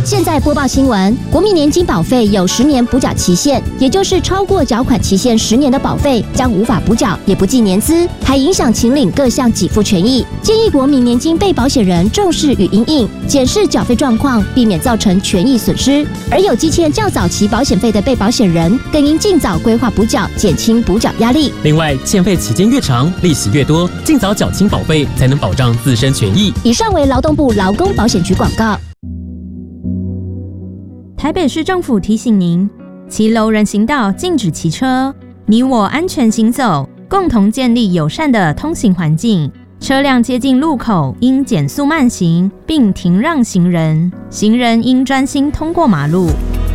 现在播报新闻，国民年金保费有10年补缴期限，也就是超过缴款期限10年的保费将无法补缴，也不计年资，还影响请领各项给付权益。建议国民年金被保险人重视与因应，检视缴费状况，避免造成权益损失。而有积欠较早期保险费的被保险人，更应尽早规划补缴，减轻补缴压力。 另外，欠费期间越长，利息越多，尽早缴清保费，才能保障自身权益。 以上为劳动部劳工保险局广告。 台北市政府提醒您：骑楼人行道禁止骑车，你我安全行走，共同建立友善的通行环境。车辆接近路口应减速慢行，并停让行人，行人应专心通过马路。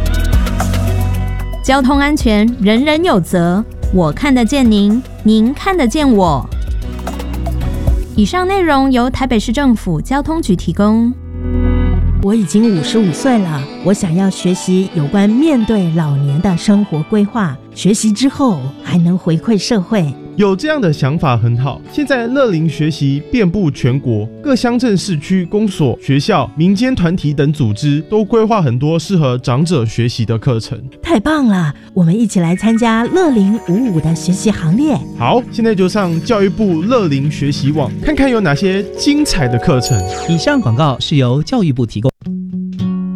交通安全，人人有责。我看得见您，您看得见我。以上内容由台北市政府交通局提供。 我已经55岁了，我想要学习有关面对老年的生活规划，学习之后还能回馈社会。 有这样的想法很好。现在乐龄学习遍布全国，各乡镇市区公所、学校、民间团体等组织都规划很多适合长者学习的课程。 太棒了，我们一起来参加乐龄55的学习行列。 好，现在就上教育部乐龄学习网，看看有哪些精彩的课程。 以上广告是由教育部提供。